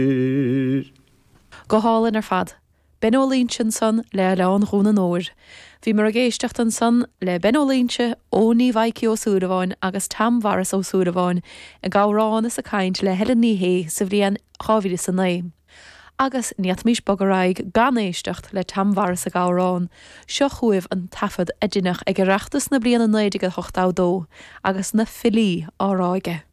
Go hálan ar fad. Ben ólíntin san le leán rúna nóir. Bhí mar a géistecht an san le ben ólínte óní bhaici ó súraháin agus tamharas ó súraháin a gárán is a caint le heile níhé sa bhríon cháhíle san naim. Agus níat mís bogaráig gan éistecht le tamharas a gárán, seo chuibh an tafad a dinach ag reachtas na bliana 9 agus na filí áráige.